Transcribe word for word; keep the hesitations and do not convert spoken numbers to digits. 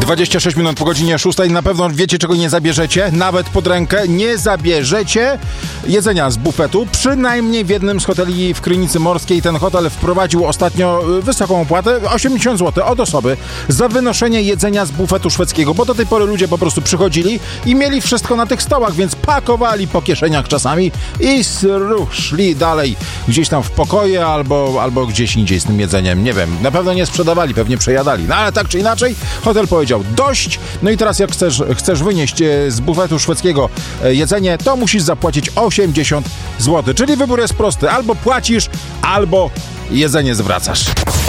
dwadzieścia sześć minut po godzinie szóstej. Na pewno wiecie, czego nie zabierzecie, nawet pod rękę. Nie zabierzecie jedzenia z bufetu. Przynajmniej w jednym z hoteli w Krynicy Morskiej. Ten hotel wprowadził ostatnio wysoką opłatę, osiemdziesiąt złotych od osoby, za wynoszenie jedzenia z bufetu szwedzkiego, bo do tej pory ludzie po prostu przychodzili i mieli wszystko na tych stołach, więc pakowali po kieszeniach czasami i szli dalej gdzieś tam w pokoje albo, albo gdzieś indziej z tym jedzeniem. Nie wiem, na pewno nie sprzedawali, pewnie przejadali. No ale tak czy inaczej, hotel powiedział dość. No i teraz jak chcesz, chcesz wynieść z bufetu szwedzkiego jedzenie, to musisz zapłacić osiemdziesiąt złotych. Czyli wybór jest prosty. Albo płacisz, albo jedzenie zwracasz.